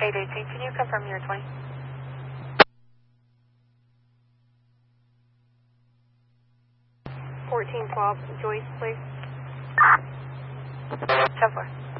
818, can you confirm your 20? Joyce, please. 10-4.